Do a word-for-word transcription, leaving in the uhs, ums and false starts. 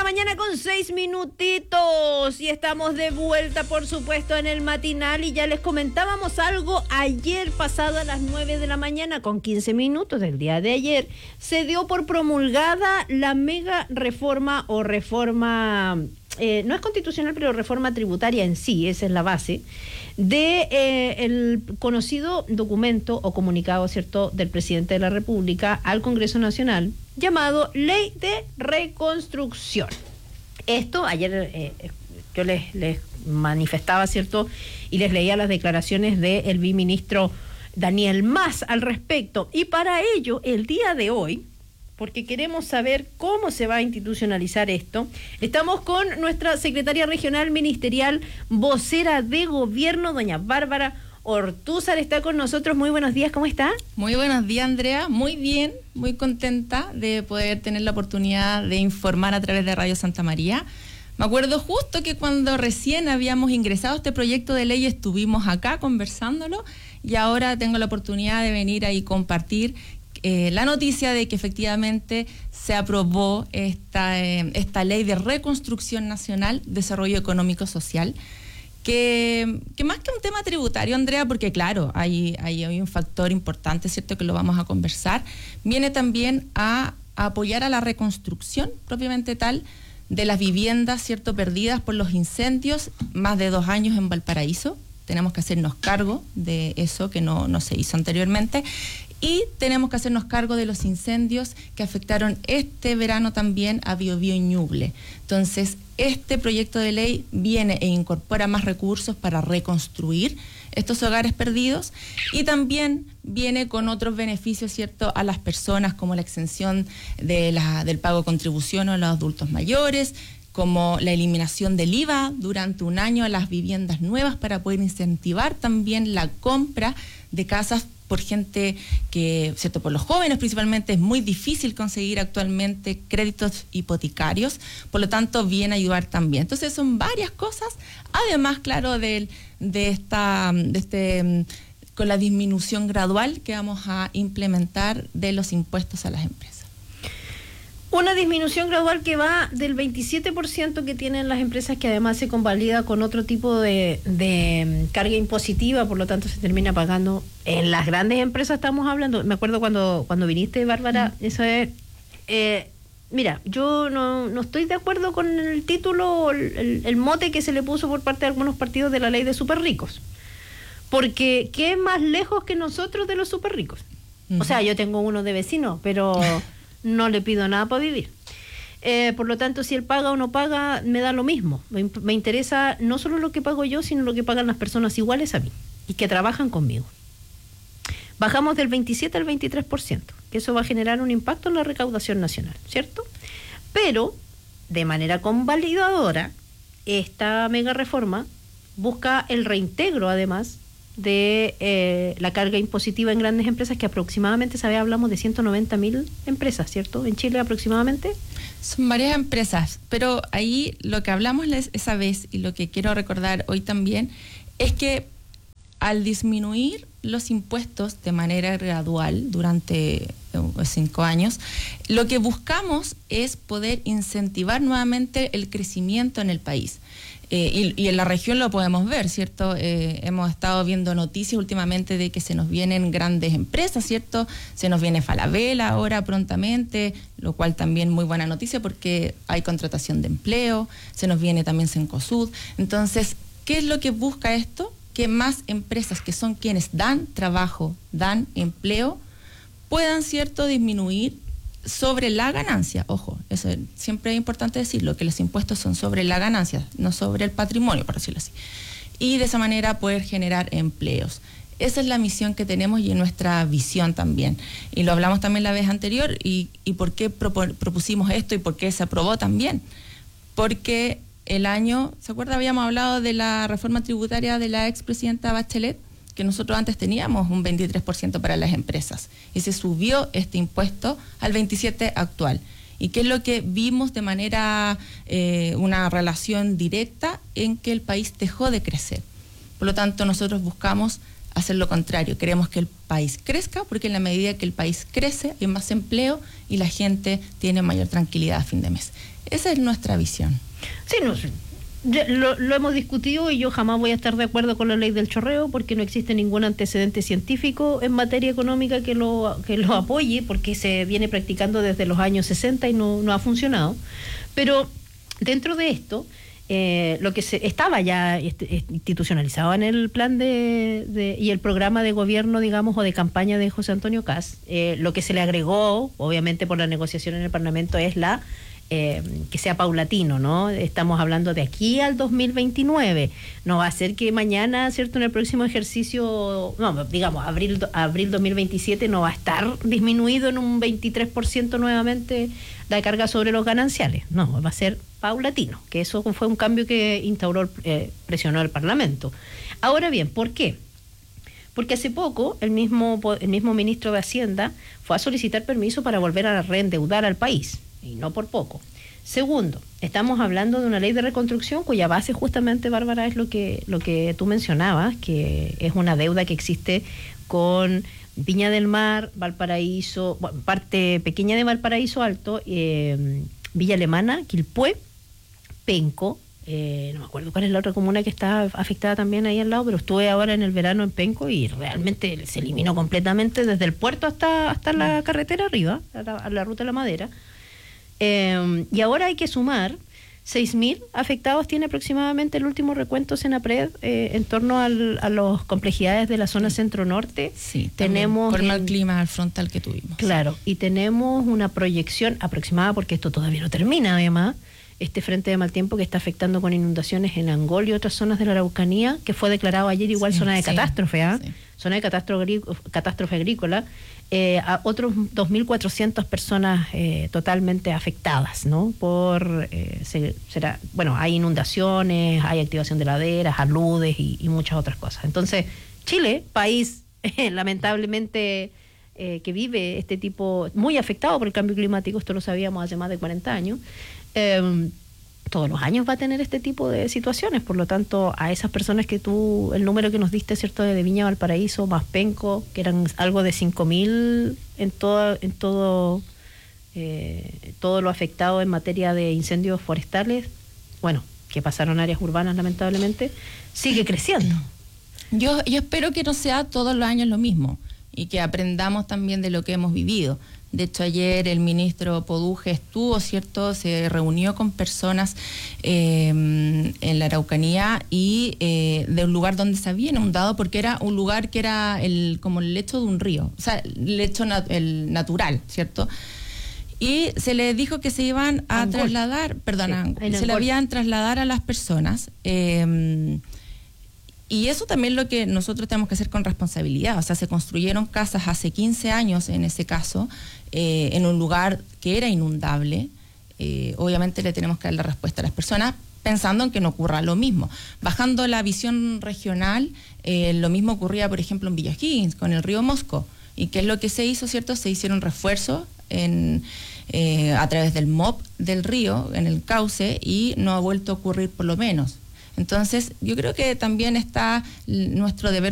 mañana con seis minutitos y estamos de vuelta, por supuesto, en el matinal, y ya les comentábamos algo ayer pasado a las nueve de la mañana con quince minutos del día de ayer. Se dio por promulgada la mega reforma o reforma, eh, no es constitucional, pero reforma tributaria en sí, esa es la base, de eh, el conocido documento o comunicado, ¿cierto?, del presidente de la República al Congreso Nacional, llamado Ley de Reconstrucción. Esto, ayer eh, yo les, les manifestaba, ¿cierto?, y les leía las declaraciones del viceministro Daniel Mas al respecto. Y para ello, el día de hoy, porque queremos saber cómo se va a institucionalizar esto, estamos con nuestra secretaria regional ministerial, vocera de gobierno, doña Bárbara Ortúzar, está con nosotros. Muy buenos días, ¿cómo está? Muy buenos días, Andrea. Muy bien, muy contenta de poder tener la oportunidad de informar a través de Radio Santa María. Me acuerdo justo que cuando recién habíamos ingresado a este proyecto de ley estuvimos acá conversándolo, y ahora tengo la oportunidad de venir ahí compartir eh, la noticia de que efectivamente se aprobó esta, eh, esta ley de reconstrucción nacional, desarrollo económico social, que, que más que un tema tributario, Andrea, porque claro, hay, hay, hay un factor importante, ¿cierto?, que lo vamos a conversar, viene también a, a apoyar a la reconstrucción propiamente tal de las viviendas, ¿cierto?, perdidas por los incendios, más de dos años en Valparaíso. Tenemos que hacernos cargo de eso que no, no se hizo anteriormente, y tenemos que hacernos cargo de los incendios que afectaron este verano también a Biobío y Ñuble. Entonces, este proyecto de ley viene e incorpora más recursos para reconstruir estos hogares perdidos, y también viene con otros beneficios, ¿cierto?, a las personas, como la exención de la, del pago de contribución a los adultos mayores, como la eliminación del I V A durante un año a las viviendas nuevas para poder incentivar también la compra de casas por gente que, ¿cierto?, por los jóvenes principalmente, es muy difícil conseguir actualmente créditos hipotecarios, por lo tanto viene a ayudar también. Entonces son varias cosas, además, claro, de, de esta, de este, con la disminución gradual que vamos a implementar de los impuestos a las empresas. Una disminución gradual que va del veintisiete por ciento que tienen las empresas, que además se convalida con otro tipo de, de carga impositiva, por lo tanto se termina pagando. En las grandes empresas estamos hablando, me acuerdo cuando, cuando viniste, Bárbara, mm. eso es, eh, mira, yo no, no estoy de acuerdo con el título, el, el, el mote que se le puso por parte de algunos partidos de la ley de súper ricos, porque ¿qué más lejos que nosotros de los súper ricos? Mm. O sea, yo tengo uno de vecino, pero no le pido nada para vivir. Eh, por lo tanto, si él paga o no paga, me da lo mismo. Me, me interesa no solo lo que pago yo, sino lo que pagan las personas iguales a mí y que trabajan conmigo. Bajamos del veintisiete al veintitrés por ciento, que eso va a generar un impacto en la recaudación nacional, ¿cierto? Pero, de manera convalidadora, esta mega reforma busca el reintegro, además, de eh, la carga impositiva en grandes empresas, que aproximadamente, ¿sabe? Hablamos de ciento noventa mil empresas, ¿cierto? En Chile aproximadamente. Son varias empresas, pero ahí lo que hablamos esa vez y lo que quiero recordar hoy también es que al disminuir los impuestos de manera gradual durante cinco años, lo que buscamos es poder incentivar nuevamente el crecimiento en el país. Eh, y, y en la región lo podemos ver, ¿cierto? Eh, hemos estado viendo noticias últimamente de que se nos vienen grandes empresas, ¿cierto? Se nos viene Falabella ahora prontamente, lo cual también muy buena noticia porque hay contratación de empleo, se nos viene también Cencosud. Entonces, ¿qué es lo que busca esto? Que más empresas, que son quienes dan trabajo, dan empleo, puedan, ¿cierto?, disminuir sobre la ganancia. Ojo, eso siempre es importante decirlo, que los impuestos son sobre la ganancia, no sobre el patrimonio, por decirlo así. Y de esa manera poder generar empleos. Esa es la misión que tenemos y nuestra visión también. Y lo hablamos también la vez anterior, y, y por qué propo- propusimos esto y por qué se aprobó también. Porque el año, ¿se acuerda? Habíamos hablado de la reforma tributaria de la expresidenta Bachelet, que nosotros antes teníamos un veintitrés por ciento para las empresas, y se subió este impuesto al veintisiete por ciento actual. ¿Y qué es lo que vimos de manera, eh, una relación directa en que el país dejó de crecer? Por lo tanto, nosotros buscamos hacer lo contrario. Queremos que el país crezca, porque en la medida que el país crece hay más empleo y la gente tiene mayor tranquilidad a fin de mes. Esa es nuestra visión. Sí, no, lo, lo hemos discutido y yo jamás voy a estar de acuerdo con la ley del chorreo, porque no existe ningún antecedente científico en materia económica que lo, que lo apoye, porque se viene practicando desde los años sesenta y no, no ha funcionado. Pero dentro de esto, eh, lo que se estaba ya institucionalizado en el plan de, de y el programa de gobierno, digamos, o de campaña de José Antonio Kast, eh, lo que se le agregó, obviamente por la negociación en el Parlamento, es la Eh, que sea paulatino, ¿no? Estamos hablando de aquí al dos mil veintinueve. No va a ser que mañana, ¿cierto?, en el próximo ejercicio, no, digamos, abril, abril dos mil veintisiete no va a estar disminuido en un veintitrés por ciento nuevamente la carga sobre los gananciales. No, va a ser paulatino, que eso fue un cambio que instauró, eh, presionó el Parlamento. Ahora bien, ¿por qué? Porque hace poco el mismo, el mismo ministro de Hacienda fue a solicitar permiso para volver a reendeudar al país. Y no por poco. Segundo, estamos hablando de una ley de reconstrucción cuya base justamente, Bárbara, es lo que, lo que tú mencionabas, que es una deuda que existe con Viña del Mar, Valparaíso, bueno, parte pequeña de Valparaíso Alto, eh, Villa Alemana, Quilpué, Penco, eh, no me acuerdo cuál es la otra comuna que está afectada también ahí al lado, pero estuve ahora en el verano en Penco y realmente se eliminó completamente desde el puerto hasta, hasta la carretera arriba, a la, a la ruta de la Madera. Eh, y ahora hay que sumar seis mil afectados tiene aproximadamente el último recuento Senapred, eh, en torno al, a las complejidades de la zona centro-norte. Sí, tenemos por el mal clima frontal que tuvimos. Claro, y tenemos una proyección aproximada, porque esto todavía no termina además, este frente de mal tiempo que está afectando con inundaciones en Angol y otras zonas de la Araucanía, que fue declarado ayer igual sí, zona de sí, catástrofe, ¿eh? sí. zona de catástrofe, catástrofe agrícola, eh, a otros dos mil cuatrocientas personas eh, totalmente afectadas, ¿no? Por, eh, se, será, bueno, hay inundaciones, hay activación de laderas, aludes y, y muchas otras cosas. Entonces, Chile, país eh, lamentablemente eh, que vive este tipo, muy afectado por el cambio climático, esto lo sabíamos hace más de cuarenta años, eh, todos los años va a tener este tipo de situaciones. Por lo tanto, a esas personas que tú, el número que nos diste, ¿cierto?, de Viña Valparaíso, más Penco, que eran algo de cinco mil en todo, en todo, eh, todo lo afectado en materia de incendios forestales, bueno, que pasaron áreas urbanas lamentablemente, sigue creciendo. Yo, yo espero que no sea todos los años lo mismo y que aprendamos también de lo que hemos vivido. De hecho, ayer el ministro Poduje estuvo, ¿cierto?, se reunió con personas eh, en la Araucanía y eh, de un lugar donde se había inundado, porque era un lugar que era el, como el lecho de un río, o sea, el lecho nat- el natural, ¿cierto? Y se les dijo que se iban a Angol. trasladar, perdón, sí, se le habían trasladar a las personas. Eh, Y eso también es lo que nosotros tenemos que hacer con responsabilidad. O sea, se construyeron casas hace quince años, en ese caso, eh, en un lugar que era inundable. Eh, obviamente le tenemos que dar la respuesta a las personas pensando en que no ocurra lo mismo. Bajando la visión regional, eh, lo mismo ocurría, por ejemplo, en Villa Higgins, con el río Mosco. ¿Y qué es lo que se hizo, cierto? Se hicieron refuerzos en, eh, a través del M O P del río, en el cauce, y no ha vuelto a ocurrir por lo menos. Entonces, yo creo que también está nuestro deber